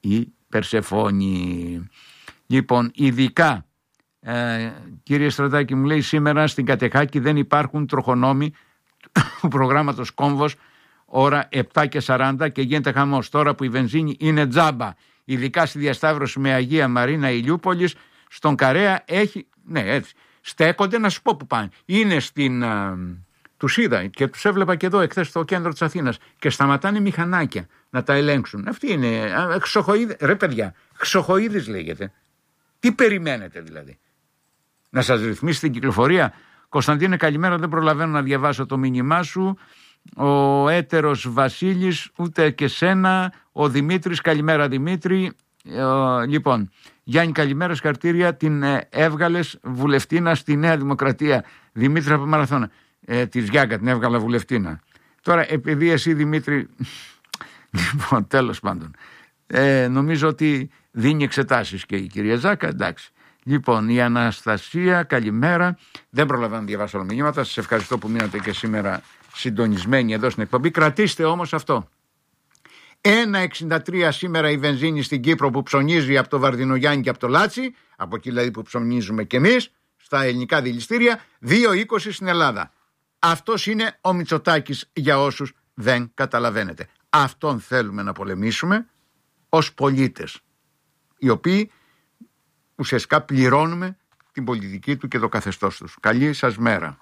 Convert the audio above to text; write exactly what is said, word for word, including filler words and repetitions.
η Περσεφόνη. Λοιπόν, ειδικά, ε, κύριε Στρατάκη, μου λέει σήμερα στην Κατεχάκη δεν υπάρχουν τροχονόμοι του προγράμματος Κόμβος ώρα επτά και σαράντα και γίνεται χαμός. Τώρα που η βενζίνη είναι τζάμπα, ειδικά στη διασταύρωση με Αγία Μαρίνα Ηλιούπολης, στον Καρέα έχει, ναι έτσι, στέκονται, να σου πω που πάνε. Είναι στην, α, τους είδα και τους έβλεπα και εδώ εχθές στο κέντρο της Αθήνας και σταματάνε μηχανάκια να τα ελέγξουν. Αυτή είναι, ξοχοίδες, ρε παιδιά, ξοχοίδες λέγεται. Τι περιμένετε δηλαδή? Να σας ρυθμίσει την κυκλοφορία? Κωνσταντίνε, καλημέρα, δεν προλαβαίνω να διαβάσω το μήνυμά σου. Ο έτερος Βασίλης, ούτε και σένα. Ο Δημήτρης, καλημέρα Δημήτρη. Ε, λοιπόν, Γιάννη, καλημέρα, συγχαρητήρια, την ε, έβγαλες βουλευτίνα στη Νέα Δημοκρατία. Δημήτρη από Μαραθώνα. Ε, της Γιάγκα την έβγαλα βουλευτίνα. Τώρα, επειδή εσύ Δημήτρη, λοιπόν, τέλος πάντων, ε, νομίζω ότι δίνει εξετάσεις και η κυρία Ζάκα, εντάξει. Λοιπόν, η Αναστασία, καλημέρα. Δεν προλαβαίνω να διαβάσω όλα μηνύματα. Σας ευχαριστώ που μείνατε και σήμερα συντονισμένοι εδώ στην εκπομπή. Κρατήστε όμως αυτό. ένα εξήντα τρία σήμερα η βενζίνη στην Κύπρο που ψωνίζει από το Βαρδινογιάννη και από το Λάτσι, από εκεί δηλαδή που ψωνίζουμε κι εμείς, στα ελληνικά δηληστήρια, δύο είκοσι στην Ελλάδα. Αυτός είναι ο Μητσοτάκης για όσους δεν καταλαβαίνετε. Αυτόν θέλουμε να πολεμήσουμε ως πολίτες, οι οποίοι ουσιαστικά πληρώνουμε την πολιτική του και το καθεστώς τους. Καλή σας μέρα.